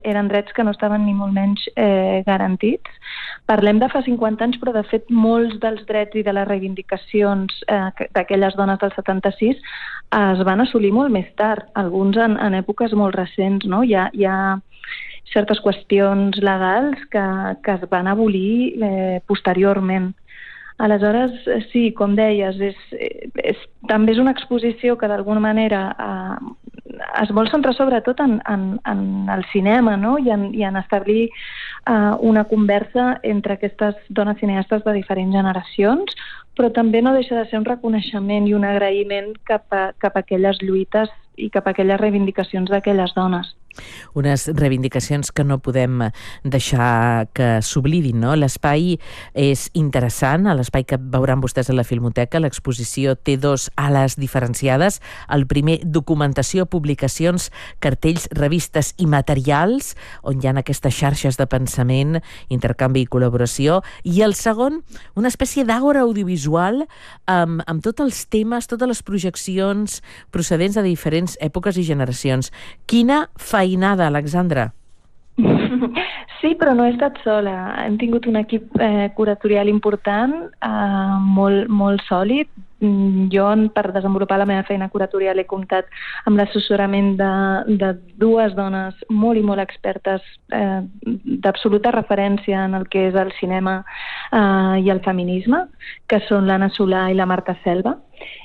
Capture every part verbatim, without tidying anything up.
eren drets que no estaven ni molt menys eh, garantits. Parlem de fa cinquanta anys, però de fet molts dels drets i de les reivindicacions eh, d'aquelles dones del setanta-sis es van assolir molt més tard, alguns en, en èpoques molt recents, no? Hi ha, hi ha certes qüestions legals que, que es van abolir eh, posteriorment. Aleshores, sí, com deies, és, és, també és una exposició que d'alguna manera eh, es vol centrar sobretot en, en, en el cinema, no? I, en, i en establir eh, una conversa entre aquestes dones cineastes de diferents generacions, però també no deixa de ser un reconeixement i un agraïment cap a, cap a aquelles lluites i cap a aquelles reivindicacions d'aquelles dones. Unes reivindicacions que no podem deixar que s'oblidin, no? L'espai és interessant, l'espai que veuran vostès a la Filmoteca. L'exposició té dos ales diferenciades. El primer, documentació, publicacions, cartells, revistes i materials, on hi ha aquestes xarxes de pensament, intercanvi i col·laboració. I el segon, una espècie d'àgora audiovisual amb, amb tots els temes, totes les projeccions procedents de diferents èpoques i generacions. Quina feinada, Alexandra! Sí, però no he estat sola. Hem tingut un equip eh, curatorial important, eh, molt, molt sòlid. Jo, per desenvolupar la meva feina curatorial, he comptat amb l'assessorament de, de dues dones molt i molt expertes, eh, d'absoluta referència en el que és el cinema eh, i el feminisme, que són l'Anna Solà i la Marta Selva.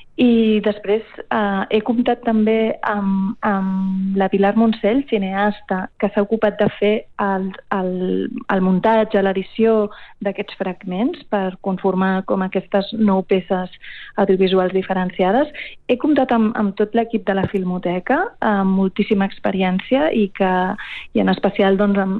I després eh, he comptat també amb, amb la Pilar Montsell, cineasta, que s'ha ocupat de fer el, el, el muntatge, l'edició d'aquests fragments per conformar com aquestes nou peces audiovisuals diferenciades. He comptat amb, amb tot l'equip de la Filmoteca, amb moltíssima experiència i, que, i en especial doncs, amb,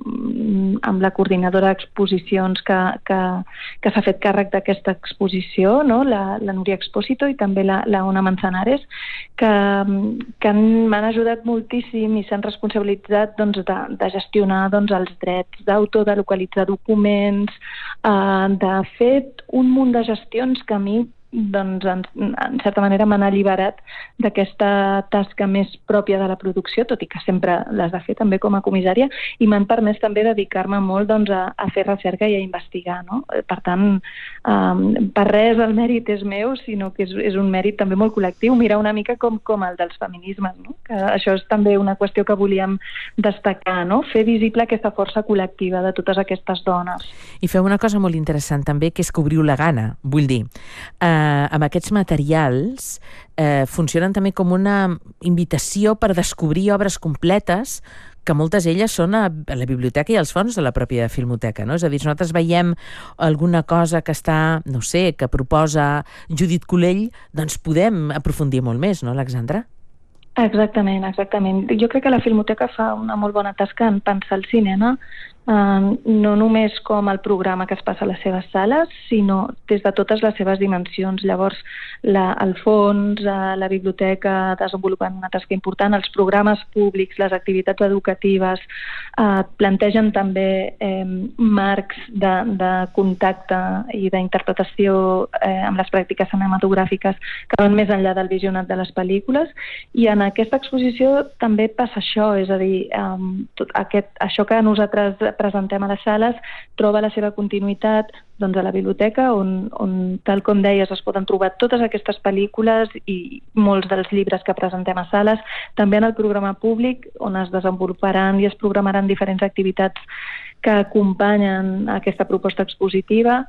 amb, amb la coordinadora d'exposicions que, que, que s'ha fet càrrec d'aquesta exposició, no? la, la Núria Expósito, i també la, la Ona Manzanares, que, que m'han ajudat moltíssim i s'han responsabilitzat doncs, de, de gestionar doncs, els drets d'autor, de localitzar documents, eh, de fer un munt de gestions que a mi doncs, en, en certa manera m'han alliberat d'aquesta tasca més pròpia de la producció, tot i que sempre les he fet també com a comissària, i m'han permès també dedicar-me molt doncs, a, a fer recerca i a investigar. No? Per tant, um, per res el mèrit és meu, sinó que és, és un mèrit també molt col·lectiu, mirar una mica com, com el dels feminismes, no? Que això és també una qüestió que volíem destacar, no? Fer visible aquesta força col·lectiva de totes aquestes dones. I feu una cosa molt interessant també, que és que obriu la gana, vull dir, eh, amb aquests materials eh, funcionen també com una invitació per descobrir obres completes que moltes d'elles són a la biblioteca i als fons de la pròpia Filmoteca, no? És a dir, si nosaltres veiem alguna cosa que està, no sé, que proposa Judit Colell, doncs podem aprofundir molt més, no, Alexandra? Exactament, exactament. Jo crec que la Filmoteca fa una molt bona tasca en pensar el cinema, eh, no només com el programa que es passa a les seves sales, sinó des de totes les seves dimensions. Llavors, la, el fons, eh, la biblioteca desenvolupen una tasca important, els programes públics, les activitats educatives, eh, plantegen també eh, marcs de, de contacte i d'interpretació eh, amb les pràctiques cinematogràfiques que van més enllà del visionat de les pel·lícules, i en aquesta exposició també passa això, és a dir, um, tot aquest, això que nosaltres presentem a les sales troba la seva continuïtat doncs, a la biblioteca, on, on, tal com deies, es poden trobar totes aquestes pel·lícules i molts dels llibres que presentem a sales, també en el programa públic, on es desenvoluparan i es programaran diferents activitats que acompanyen aquesta proposta expositiva.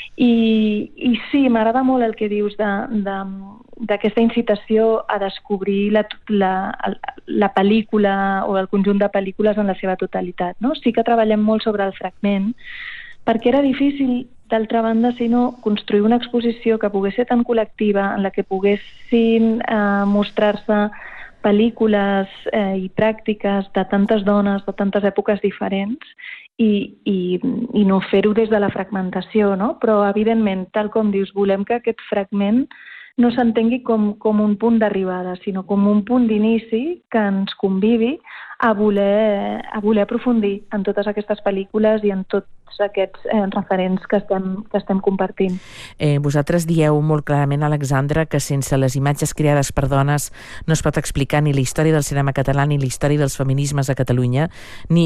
I, i sí, m'agrada molt el que dius d'aquesta incitació a descobrir la, la, la pel·lícula o el conjunt de pel·lícules en la seva totalitat. No? Sí que treballem molt sobre el fragment, perquè era difícil, d'altra banda, si no, construir una exposició que pogués ser tan col·lectiva, en la que poguessin eh, mostrar-se pel·lícules eh, i pràctiques de tantes dones, de tantes èpoques diferents, i, i, i no fer-ho des de la fragmentació, no? Però, evidentment, tal com dius, volem que aquest fragment no s'entengui com, com un punt d'arribada, sinó com un punt d'inici que ens convidi a voler, a voler aprofundir en totes aquestes pel·lícules i en tots aquests eh, referents que estem, que estem compartint. Eh, vosaltres dieu molt clarament, Alexandra, que sense les imatges creades per dones no es pot explicar ni la història del cinema català ni la història dels feminismes a Catalunya, ni